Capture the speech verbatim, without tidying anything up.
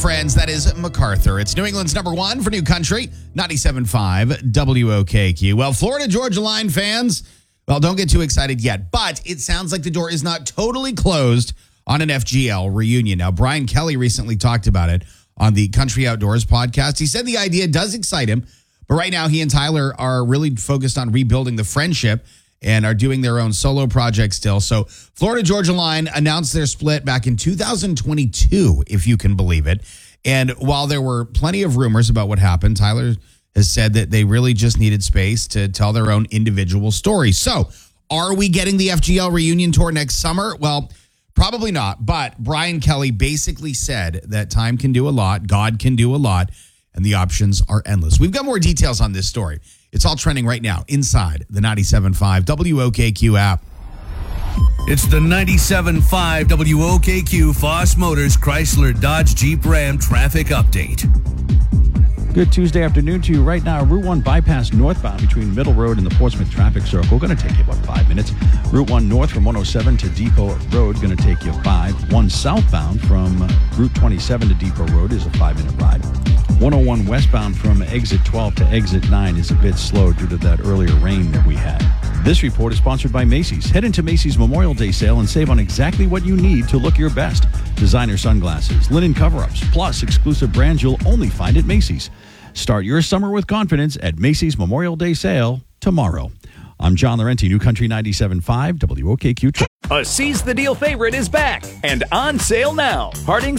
friends. That is MacArthur. It's New England's number one for New Country, ninety-seven point five W O K Q. Well, Florida Georgia Line fans, well, don't get too excited yet, but it sounds like the door is not totally closed on an F G L reunion. Now, Brian Kelly recently talked about it on the Country Outdoors podcast. He said the idea does excite him, but right now he and Tyler are really focused on rebuilding the friendship and are doing their own solo project still. So Florida Georgia Line announced their split back in two thousand twenty-two, if you can believe it. And while there were plenty of rumors about what happened, Tyler has said that they really just needed space to tell their own individual stories. So are we getting the F G L reunion tour next summer? Well, probably not. But Brian Kelly basically said that time can do a lot, God can do a lot, and the options are endless. We've got more details on this story. It's all trending right now inside the ninety-seven point five W O K Q app. It's the ninety-seven point five W O K Q Foss Motors Chrysler Dodge Jeep Ram traffic update. Good Tuesday afternoon to you. Right now, Route one bypass northbound between Middle Road and the Portsmouth Traffic Circle. Going to take you about five minutes. Route one north from one oh seven to Depot Road. Going to take you five. One southbound from Route twenty-seven to Depot Road is a five-minute ride. one oh one westbound from exit twelve to exit nine is a bit slow due to that earlier rain that we had. This report is sponsored by Macy's. Head into Macy's Memorial Day sale and save on exactly what you need to look your best. Designer sunglasses, linen cover-ups, plus exclusive brands you'll only find at Macy's. Start your summer with confidence at Macy's Memorial Day sale tomorrow. I'm John Laurenti, New Country ninety-seven point five W O K Q. A Seize the Deal favorite is back and on sale now. Harding's